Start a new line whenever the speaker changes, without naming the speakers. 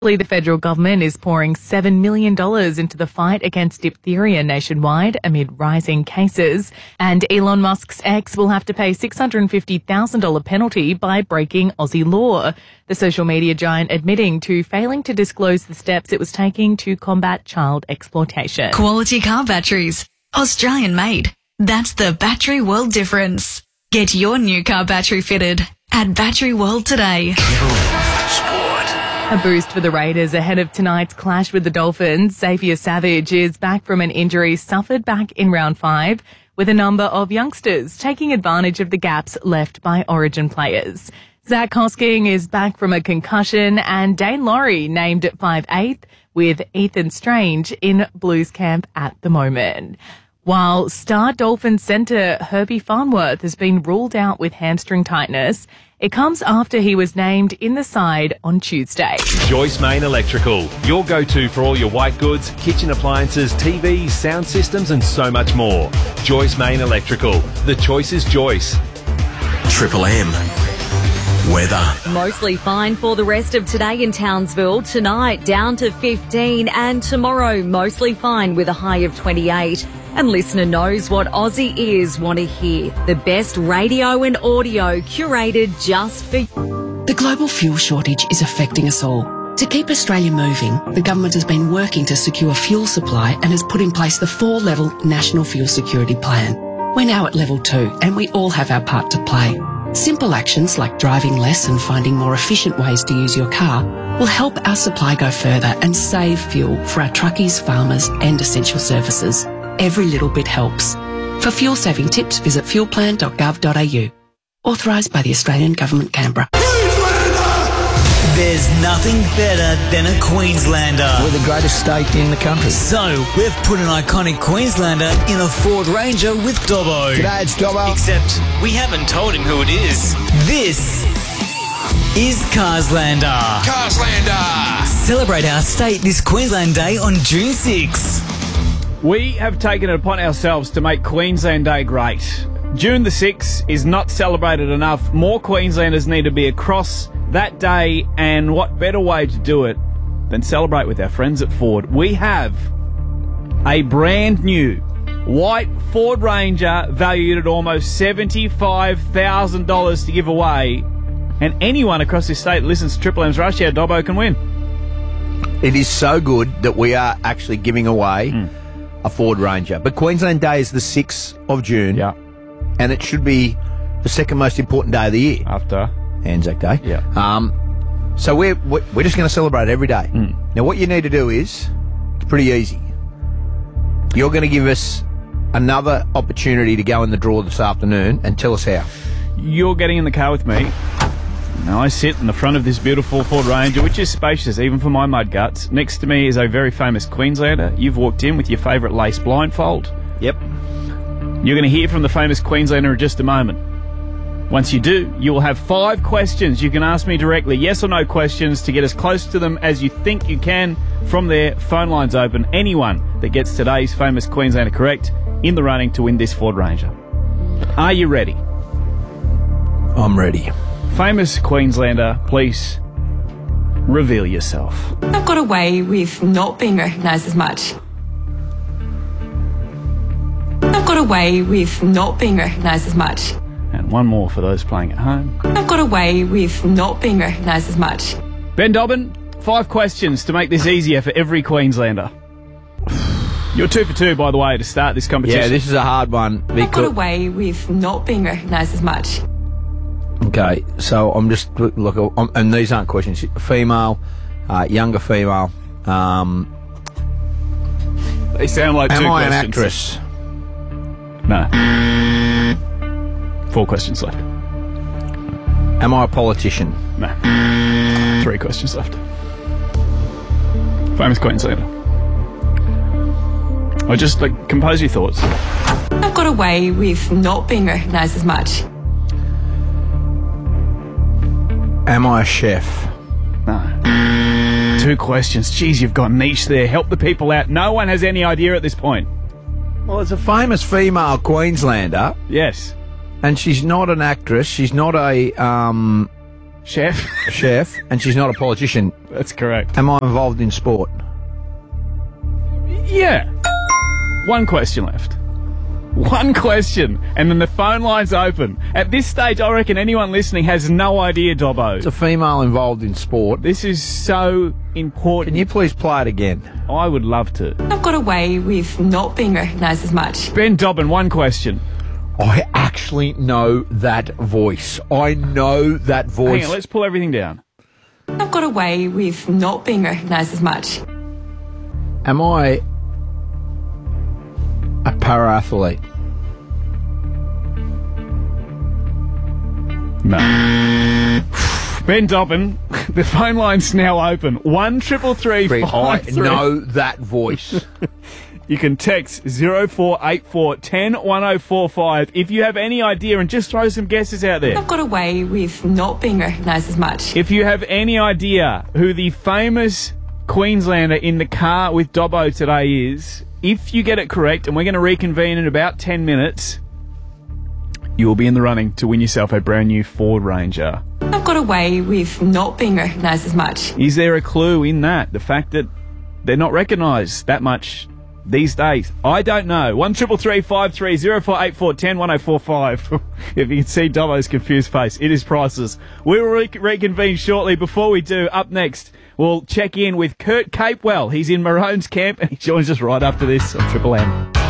The federal government is pouring $7 million into the fight against diphtheria nationwide amid rising cases. And Elon Musk's ex will have to pay $650,000 penalty by breaking Aussie law. The social media giant admitting to failing to disclose the steps it was taking to combat child exploitation.
Quality car batteries. Australian made. That's the Battery World difference. Get your new car battery fitted at Battery World today.
A boost for the Raiders ahead of tonight's clash with the Dolphins. Xavier Savage is back from an injury suffered back in round 5, with a number of youngsters taking advantage of the gaps left by Origin players. Zach Hosking is back from a concussion, and Dane Laurie named at 5'8", with Ethan Strange in Blues camp at the moment. While star Dolphins centre Herbie Farnworth has been ruled out with hamstring tightness, it comes after he was named in the side on Tuesday.
Joyce Main Electrical, your go-to for all your white goods, kitchen appliances, TVs, sound systems and so much more. Joyce Main Electrical, the choice is Joyce.
Triple M. Weather.
Mostly fine for the rest of today in Townsville. Tonight down to 15 and tomorrow mostly fine with a high of 28. And listener knows what Aussie ears want to hear. The best radio and audio curated just for you.
The global fuel shortage is affecting us all. To keep Australia moving, the government has been working to secure fuel supply and has put in place the 4-level National Fuel Security Plan. We're now at level 2 and we all have our part to play. Simple actions like driving less and finding more efficient ways to use your car will help our supply go further and save fuel for our truckies, farmers and essential services. Every little bit helps. For fuel-saving tips, visit fuelplan.gov.au. Authorised by the Australian Government, Canberra.
There's nothing better than a Queenslander.
We're the greatest state in the country.
So, we've put an iconic Queenslander in a Ford Ranger with Dobbo.
G'day, it's Dobbo.
Except, we haven't told him who it is. This is Carslander.
Carslander.
Celebrate our state this Queensland Day on June 6.
We have taken it upon ourselves to make Queensland Day great. June the 6th is not celebrated enough. More Queenslanders need to be across that day, and what better way to do it than celebrate with our friends at Ford. We have a brand new white Ford Ranger valued at almost $75,000 to give away, and anyone across this state that listens to Triple M's Rush Hour Dobbo can win.
It is so good that we are actually giving away a Ford Ranger. But Queensland Day is the 6th of June.
Yeah.
And it should be the second most important day of the year.
After
Anzac Day.
Yeah.
So we're just going to celebrate every day. Now what you need to do is, it's pretty easy. You're going to give us another opportunity to go in the draw this afternoon and tell us how.
You're getting in the car with me. Now I sit in the front of this beautiful Ford Ranger, which is spacious even for my mud guts. Next to me is a very famous Queenslander. You've walked in with your favourite lace blindfold.
Yep.
You're going to hear from the famous Queenslander in just a moment. Once you do, you will have 5 questions you can ask me directly, yes or no questions, to get as close to them as you think you can. From there, phone lines open. Anyone that gets today's famous Queenslander correct in the running to win this Ford Ranger. Are you ready?
I'm ready.
Famous Queenslander, please reveal yourself.
I've got away with not being recognised as much. I've got away with not being recognised as much.
And one more for those playing at home.
I've got away with not being recognised as much.
Ben Dobbin, 5 questions to make this easier for every Queenslander. You're 2 for 2, by the way, to start this competition.
Yeah, this is a hard one.
I've got away with not being recognised as much.
Okay, so I'm just and these aren't questions. Female, younger female.
They sound like 2 questions.
Am I an actress?
No. 4 questions left.
Am I a politician?
No. 3 questions left. Famous Queenslander. Or just compose your thoughts.
I've got away with not being recognised as much.
Am I a chef?
No. 2 questions. Jeez, you've got niche there. Help the people out. No one has any idea at this point.
Well, it's a famous female Queenslander.
Yes.
And she's not an actress. She's not a
chef.
And she's not a politician.
That's correct.
Am I involved in sport?
Yeah. One question left. One question, and then the phone line's open. At this stage, I reckon anyone listening has no idea, Dobbo.
It's a female involved in sport.
This is so important.
Can you please play it again?
I would love to.
I've got away with not being recognised as much.
Ben Dobbin, one question.
I actually know that voice. I know that voice.
Hang on, let's pull everything down.
I've got away with not being recognised as much.
Am I a para-athlete?
No. Ben Dobbin, the phone line's now open. 1-333-53.
I know that voice.
You can text 0484 10 1045 if you have any idea, and just throw some guesses out there.
I've got away with not being recognised as much.
If you have any idea who the famous Queenslander in the car with Dobbo today is, if you get it correct, and we're going to reconvene in about 10 minutes, you will be in the running to win yourself a brand new Ford Ranger.
I've got away with not being recognised as much.
Is there a clue in that? The fact that they're not recognised that much these days? I don't know. 1-333-53 0484 10 1045. If you can see Dobbo's confused face, it is priceless. We will reconvene shortly. Before we do, up next, we'll check in with Kurt Capewell. He's in Maroon's camp, and he joins us right after this on Triple M.